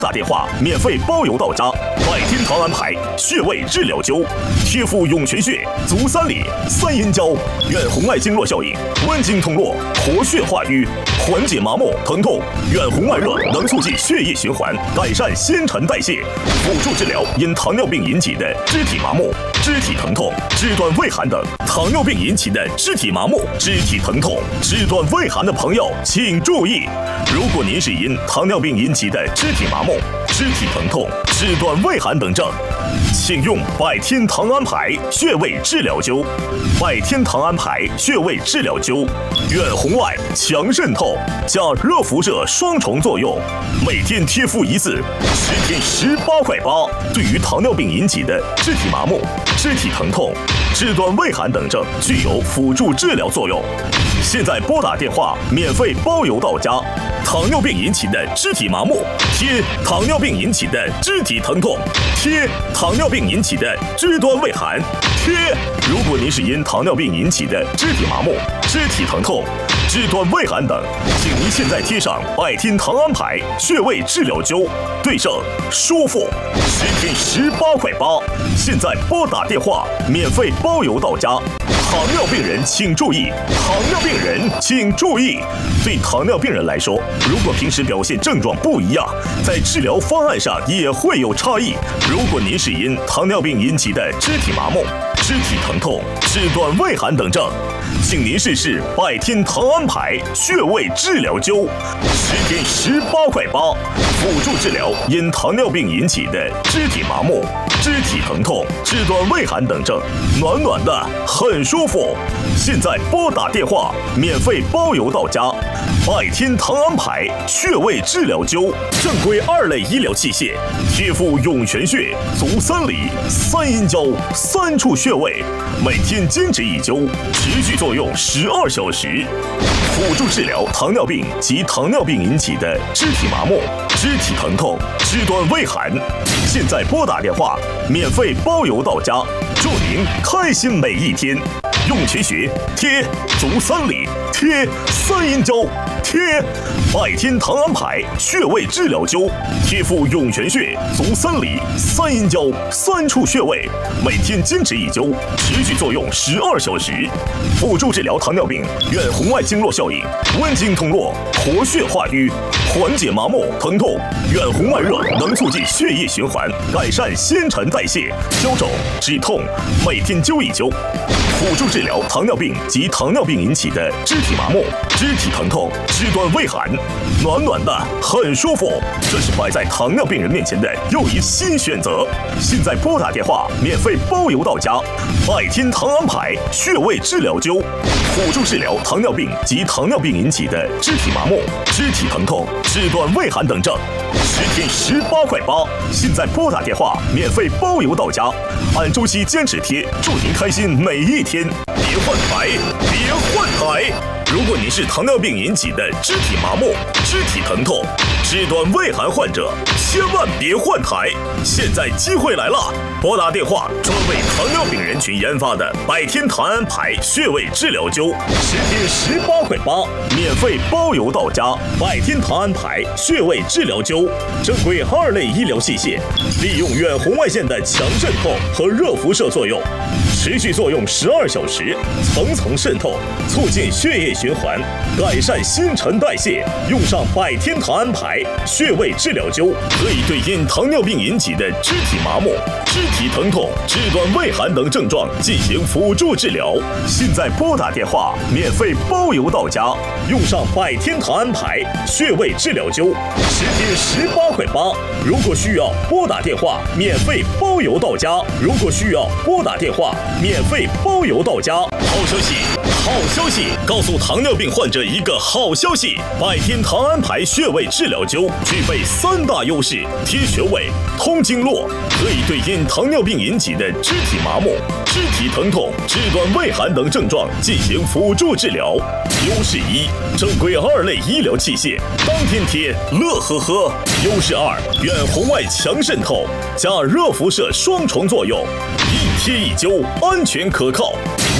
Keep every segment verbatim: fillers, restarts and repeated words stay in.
打电话免费包邮到家，百天堂安排穴位治疗灸，贴敷涌泉穴、足三里、三阴交，远红外经络效应，温经通络，活血化瘀，缓解麻木疼痛。远红外热能促进血液循环，改善新陈代谢，辅助治疗因糖尿病引起的肢体麻木、肢体疼痛、肢端畏寒等。糖尿病引起的肢体麻木、肢体疼痛、肢端畏寒的朋友，请注意，如果您是因糖尿病引起的肢体麻木、肢体疼痛、肢端畏寒等症，请用百天堂安排穴位治疗灸。百天堂安排穴位治疗灸，远红外强渗透加热辐射双重作用，每天贴敷一次，十天十八块八。对于糖尿病引起的肢体麻木、肢体疼痛、肢端畏寒等症，具有辅助治疗作用。现在拨打电话，免费包邮到家。糖尿病引起的肢体麻木，贴糖尿病引起的肢体疼痛，贴糖尿病引起的肢端畏寒，贴。如果您是因糖尿病引起的肢体麻木、肢体疼痛、肢端畏寒等，请您现在贴上百天堂安排穴位治疗灸，对症舒服，十天十八块八。现在拨打电话，免费包邮到家。糖尿病人请注意，糖尿病人请注意。对糖尿病人来说，如果平时表现症状不一样，在治疗方案上也会有差异。如果您是因糖尿病引起的肢体麻木、肢体疼痛、肢端畏寒等症，请您试试百天堂安排穴位治疗灸，十天十八块八，辅助治疗因糖尿病引起的肢体麻木、肢体疼痛、肢端畏寒等症，暖暖的，很舒服。现在拨打电话，免费包邮到家。百天堂安排穴位治疗灸，正规二类医疗器械，贴敷涌泉穴、足三里、三阴交三处穴位，每天坚持一灸，持续作用十二小时，辅助治疗糖尿病及糖尿病引起的肢体麻木、肢体疼痛、肢端畏寒。现在拨打电话，免费包邮到家，祝您开心每一天。涌泉穴贴足三里，贴三阴交，贴百天堂安排穴位治疗灸，贴敷涌泉穴、足三里、三阴交三处穴位，每天坚持一灸，持续作用十二小时，辅助治疗糖尿病远红外经络效应，温经通络，活血化瘀，缓解麻木疼痛。远红外热能促进血液循环，改善新陈代谢，消肿止痛，每天灸一灸。辅助治疗糖尿病及糖尿病引起的肢体麻木、肢体疼痛、肢端畏寒，暖暖的，很舒服。这是摆在糖尿病人面前的又一新选择。现在拨打电话，免费包邮到家。百天堂安排穴位治疗灸，辅助治疗糖尿病及糖尿病引起的肢体麻木、肢体疼痛、肢端畏寒等症，十天十八块八。现在拨打电话，免费包邮到家。按周期坚持贴，祝您开心每一天。别换台，别换台。如果您是糖尿病引起的肢体麻木、肢体疼痛、肢端畏寒患者，千万别换台。现在机会来了，拨打电话，专为糖尿病人群研发的百天堂安排穴位治疗灸，十天十八块八，免费包邮到家。百天堂安排穴位治疗灸，正规二类医疗器械，利用远红外线的强渗透和热辐射作用，持续作用十二小时，层层渗透，促进血液循环，改善新陈代谢。用上百天堂安排穴位治疗灸，可以对因糖尿病引起的肢体麻木、肢体疼痛、肢端畏寒等症状进行辅助治疗。现在拨打电话，免费包邮到家。用上百天堂安排穴位治疗灸，十天十八块八。如果需要拨打电话，免费包邮到家。如果需要拨打电话，免费包邮到家。好消息，好消息！告诉糖尿病患者一个好消息：百天堂安排穴位治疗灸具备三大优势：贴穴位、通经络，可以对因糖尿病引起的肢体麻木、肢体疼痛、肢端畏寒等症状进行辅助治疗。优势一，正规二类医疗器械，当天贴，乐呵呵。优势二，远红外强渗透加热辐射双重作用，一贴一灸，安全可靠。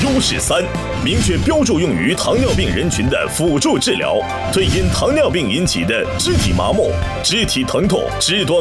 优势三，明确标注用于糖尿病人群的辅助治疗，对因糖尿病引起的肢体麻木、肢体疼痛、肢端